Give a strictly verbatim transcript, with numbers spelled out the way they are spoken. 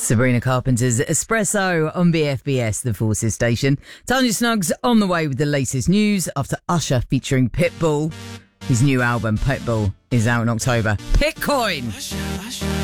Sabrina Carpenter's Espresso on B F B S, the Forces station. Tanya Snuggs on the way with the latest news after Usher featuring Pitbull. His new album, Pitbull, is out in October. Bitcoin!